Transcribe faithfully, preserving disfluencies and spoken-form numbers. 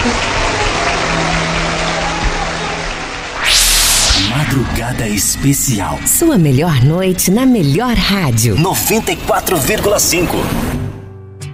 Madrugada especial. Sua melhor noite na melhor rádio. noventa e quatro vírgula cinco.